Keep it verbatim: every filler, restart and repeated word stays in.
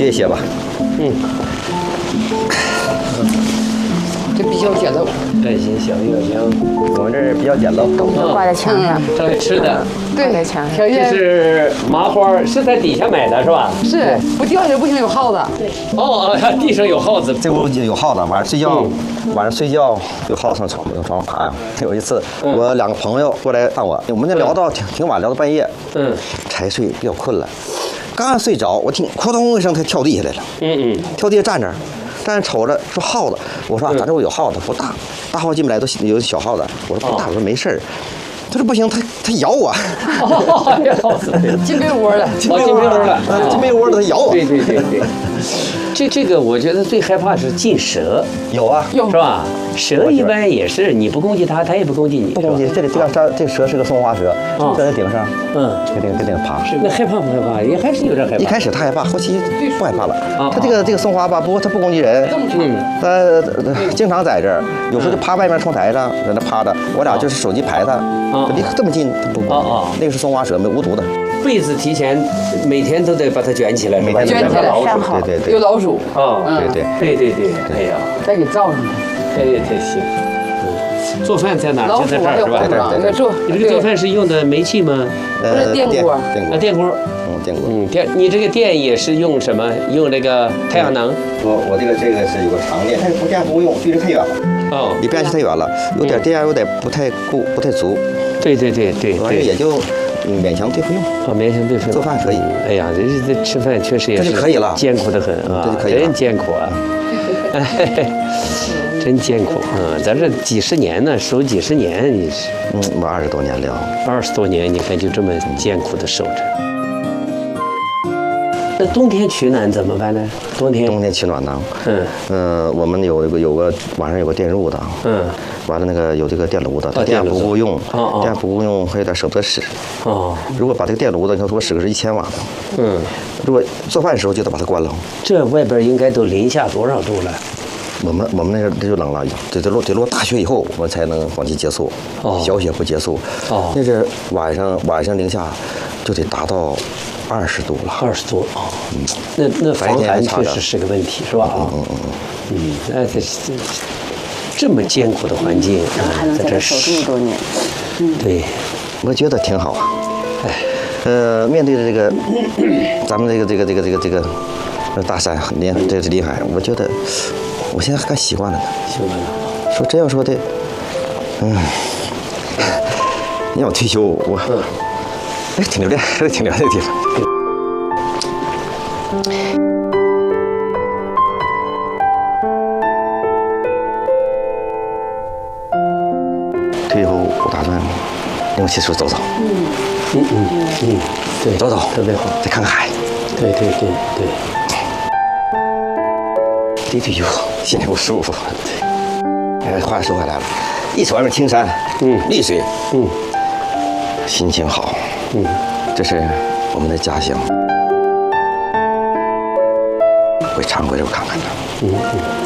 学一学吧。 嗯。 这比较简陋。 爱心小月饼，我们这儿比较简陋。 挂在墙上。 这是吃的。 对， 在墙上。 这是麻花，是在底下买的是吧？ 是，不掉下来不行，有耗子。对。 哦，地上有耗子。 这屋有耗子，晚上睡觉，晚上睡觉有耗子上床床上爬呀。有一次，我两个朋友过来看我，我们那聊到挺挺晚，聊到半夜，嗯，才睡，比较困了。刚睡着，我听扑通一声，他跳地下来了。嗯嗯，跳地下站着，站着瞅着说耗子。我说咱这屋有耗子，不大，大耗子进不来都有小耗子。我说不大，我说没事儿。他说不行，他他咬我。 进被窝了， 进被窝了， 进被窝了，他咬我。 对对对对。这这个我觉得最害怕是进蛇。 有啊， 有是吧？蛇一般也是你不攻击它，它也不攻击你。 不攻击，这里这个蛇，这蛇是个松花蛇，在那顶上，嗯，在顶在顶爬。 那害怕不害怕？也还是有点害怕。 一开始他害怕，后期不害怕了。他这个这个松花吧，不过他不攻击人，嗯，他经常在这儿，有时候就趴外面窗台上，在那趴着。我俩就是手机拍他，离这么近，他不攻击。那个是松花蛇，没无毒的。 被子提前每天都得把它卷起来， 每天卷起来， 对对对， 有老鼠啊， 对对对对对，哎呀， 再给罩上。 哎呀，太行。嗯，做饭在哪？就在这儿是吧？ 对对对。 你这个做饭是用的煤气吗？ 呃，电锅。 电锅。 啊，电锅。 嗯，电锅。 嗯，电，你这个电也是用什么？用这个太阳能？ 我我这个这个是有个长电，它不电不用，距离太远了。哦，离变压器太远了，有点电压有点不太够，不太足。 对对对对对。 也就。勉强对付用啊，勉强对付做饭可以。 哎呀，这这吃饭确实也是这就可以了， 艰苦的很啊，真艰苦啊，真艰苦啊！咱这几十年呢，守几十年，你是嗯，我二十多年了， 二十多年，你看就这么艰苦的守着。那冬天取暖怎么办呢？冬天冬天取暖呢？ 嗯呃，我们有一个有个晚上有个电褥的，嗯，完了那个有这个电炉的，电不够用，电不够用还有点舍不得使。哦，如果把这个电炉的，你说我使个是一千瓦的，嗯，如果做饭的时候就得把它关了。 这外边应该都零下多少度了？ 我们我们那个这就冷了，得得落得落大雪以后，我们才能往期结束。哦，小雪不结束。哦，那是晚上晚上零下就得达到。二十度了， 二十度啊，嗯，那那防寒确实是个问题，是吧？嗯嗯嗯嗯，哎，这这这么艰苦的环境， 还能在这守这么多年， 嗯，对， 我觉得挺好啊。哎，呃，面对着这个咱们这个这个这个这个这个大山临这是临海，我觉得我现在还习惯了呢。 习惯了。 说真要说的，嗯，你要退休我。哎，挺留恋，还是挺留恋的地方。退休后，我打算另起出走走。嗯嗯嗯嗯，对， 走走， 特别好， 再看看海。 对对对对。 一退休，心里不舒服。对。哎，话说回来了，一瞅外面青山，嗯，绿水，嗯，心情好。嗯，这是我们的家乡，会常回来看看的。嗯嗯。